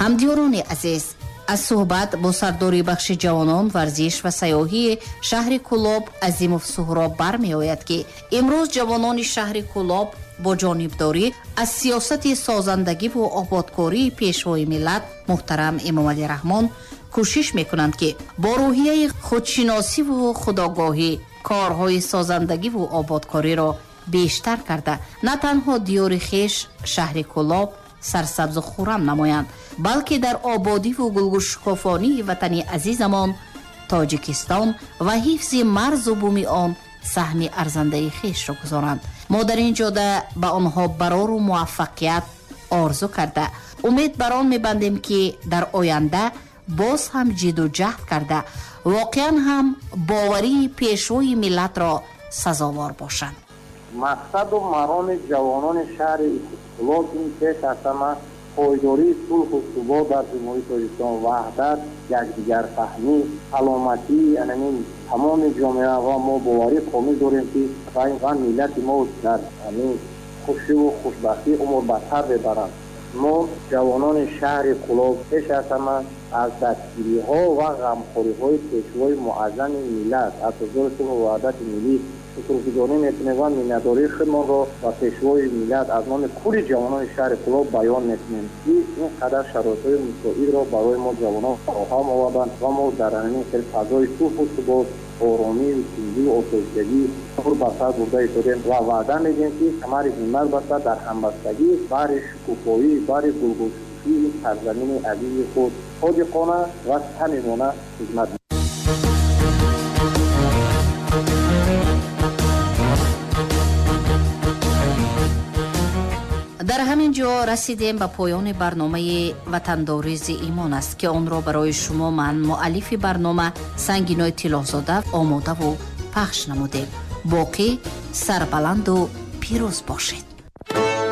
ҳамдиёрони азиз, аз суҳбат бо сардори бахши ҷавонон, варзиш ва сайёҳии шаҳри Кӯлоб Азимов Суҳроб бармеояд ки имрӯз ҷавонони шаҳри Кӯлоб бо ҷонибдорӣ аз сиёсати созандагӣ ва ободкории пешвои миллат муҳтарам Эмомалӣ Раҳмон кӯшиш мекунанд ки бо рӯҳияи худшиносӣ ва худогоҳӣ корҳои созандагӣ ва ободкориро бештар карда на танҳо диёри хеш шаҳри Кӯлоб сарсабзу хуррам намоянд, балки дар ободӣ ва гулгушкофонии ватани азизамон Тоҷикистон ва ҳифзи марзу буми он саҳми арзандаи хешро гузоранд. мо дар ин ҷода ба онҳо барору муваффақият орзу карда умед бар он мебандем ки дар оянда боз ҳам ҷидду ҷаҳд карда воқеан ҳам боварии пешвои миллатро сазовор бошанд. мақсаду мароми ҷавонони шаҳри Кӯлоб ин пеш аз ҳама пойдории сулҳу субот дар ҷумҳурии Тоҷикистон, ваҳдат, якдигарфаҳмӣ, саломатии тамоми ҷомеа ва мо боварӣ комил дорем ки ва миллати мо дар хушиву хушбахтӣ умр ба сар бебаранд. мо ҷавонони шаҳри Кӯлоб пеш аз ҳама аз дастгириҳо ва ғамхориҳои пешвои муаззами миллат аз ҳузури сулҳу ваҳдати миллӣ шукргузорӣ мекунем ва миннатдории худмонро ба пешвои миллат аз номи кулли ҷавонони шаҳри Кӯлоб баён мекунем ки ин қадар шароитҳои мусоидро барои мо ҷавонон фароҳам оварданд ва мо дар ҳамин хел фазои сулҳу субот, оромии тинҷу осоиштагӣ умр ба сар бурда истодем ва ваъда медиҳем ки камари ҳиммат баста дар ҳамбастагӣ баҳри шукуфоӣ, баҳри гулгушии сарзамини азизи худ ҳодиқона ва самимона хизмат. дар ҳамин ҷо расидем ба поёни барномаи ватандоризи имон аст ки онро барои шумо ман муаллифи барнома Сангиной Тиллозода омодаву пахш намудем. боқӣ сарбаланду пирӯз бошед.